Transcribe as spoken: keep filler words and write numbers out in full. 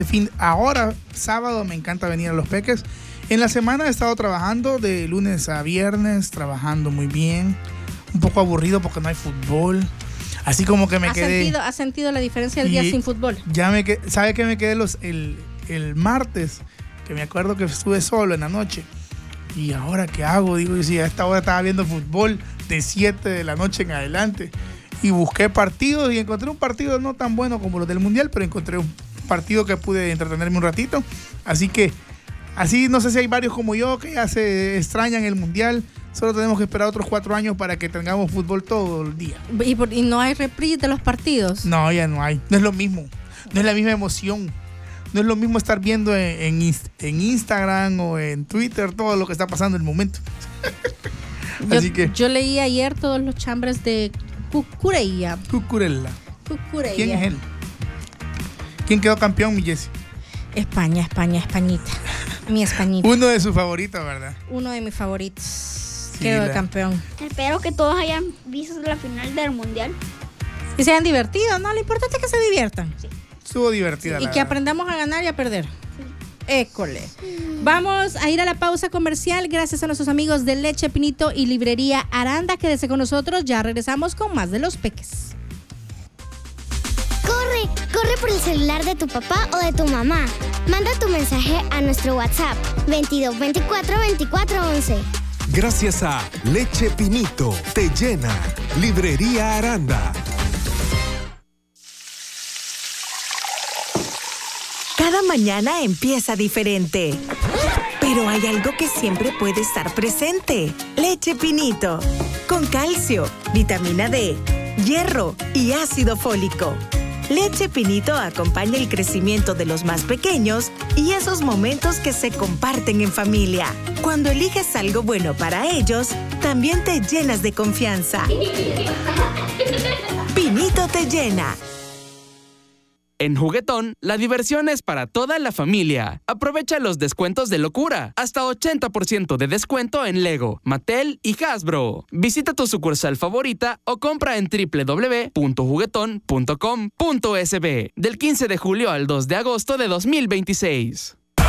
Fin, ahora, sábado, me encanta venir a Los Peques. En la semana he estado trabajando de lunes a viernes, trabajando muy bien. Un poco aburrido porque no hay fútbol. Así como que me ¿Has quedé... Sentido, ¿Has sentido la diferencia del día sin fútbol? Ya me quedé, ¿sabe que me quedé los, el, el martes? Que me acuerdo que estuve solo en la noche. ¿Y ahora qué hago? Digo, yo sí, a esta hora estaba viendo fútbol de siete de la noche en adelante. Y busqué partidos y encontré un partido no tan bueno como los del Mundial, pero encontré un partido que pude entretenerme un ratito. Así que, así no sé si hay varios como yo que ya se extrañan el Mundial. Solo tenemos que esperar otros cuatro años para que tengamos fútbol todo el día. ¿Y, por, y no hay reprise de los partidos? No, ya no hay. No es lo mismo. No es la misma emoción. No es lo mismo estar viendo en, en, en Instagram o en Twitter todo lo que está pasando en el momento. Yo, Así que, yo leí ayer todos los chambres de Cucurella. Cucurella. Cucurella. ¿Quién es él? ¿Quién quedó campeón, mi Jessy? España, España, Españita. Mi Españita. Uno de sus favoritos, ¿verdad? Uno de mis favoritos. Sí, quedó la... campeón. Espero que todos hayan visto la final del Mundial. Y se hayan divertido, ¿no? Lo importante es que se diviertan. Sí. Estuvo divertida. Sí, y la que verdad. aprendamos a ganar y a perder. Sí. École. Vamos a ir a la pausa comercial gracias a nuestros amigos de Leche Pinito y Librería Aranda. Quédese con nosotros, ya regresamos con más de Los Peques. Corre, corre por el celular de tu papá o de tu mamá. Manda tu mensaje a nuestro WhatsApp veintidós veinticuatro veinticuatro once. Gracias a Leche Pinito, te llena. Librería Aranda. Cada mañana empieza diferente, pero hay algo que siempre puede estar presente. Leche Pinito, con calcio, vitamina D, hierro y ácido fólico. Leche Pinito acompaña el crecimiento de los más pequeños y esos momentos que se comparten en familia. Cuando eliges algo bueno para ellos, también te llenas de confianza. Pinito te llena. En Juguetón, la diversión es para toda la familia. Aprovecha los descuentos de locura. Hasta ochenta por ciento de descuento en Lego, Mattel y Hasbro. Visita tu sucursal favorita o compra en doble u doble u doble u punto juguetón punto com punto es be del quince de julio al dos de agosto de dos mil veintiséis.